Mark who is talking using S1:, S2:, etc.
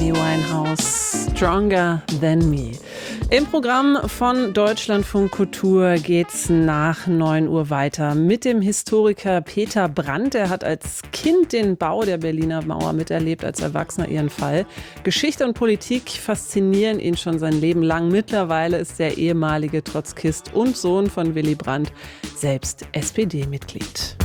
S1: Amy Winehouse, Stronger Than Me. Im Programm von Deutschlandfunk Kultur geht's nach 9 Uhr weiter mit dem Historiker Peter Brandt. Er hat als Kind den Bau der Berliner Mauer miterlebt, als Erwachsener ihren Fall. Geschichte und Politik faszinieren ihn schon sein Leben lang. Mittlerweile ist der ehemalige Trotzkist und Sohn von Willy Brandt selbst SPD-Mitglied.